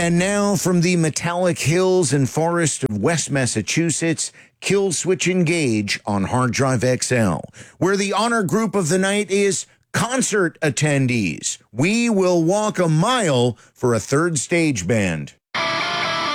And now from the metallic hills and forest of West Massachusetts, Kill Switch Engage on Hard Drive XL, where the honor group of the night is concert attendees. We will walk a mile for a third stage band.